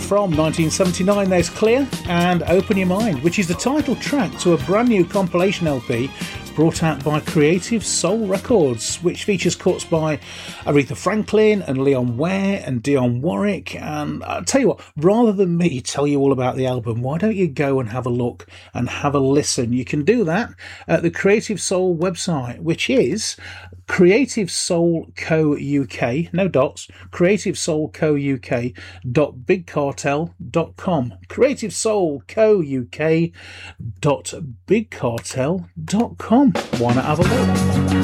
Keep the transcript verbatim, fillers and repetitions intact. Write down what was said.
from nineteen seventy-nine, there's Clear and Open Your Mind, which is the title track to a brand new compilation L P brought out by Creative Soul Records, which features cuts by Aretha Franklin and Leon Ware and Dionne Warwick. And I'll tell you what, rather than me tell you all about the album, why don't you go and have a look and have a listen? You can do that at the Creative Soul website, which is Creative Soul Co U K, no dots, Creative Soul Co U K dot big cartel dot com. Creative Soul Co U K dot big cartel dot com. Why not have a look?